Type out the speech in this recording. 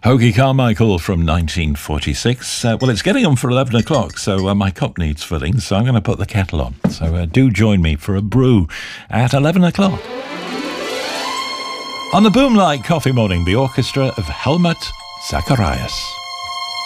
Hoagy Carmichael from 1946. Well, it's getting on for 11 o'clock, so my cup needs filling, so I'm going to put the kettle on. So do join me for a brew at 11 o'clock. On the Boomlight Coffee Morning, the orchestra of Helmut Zacharias.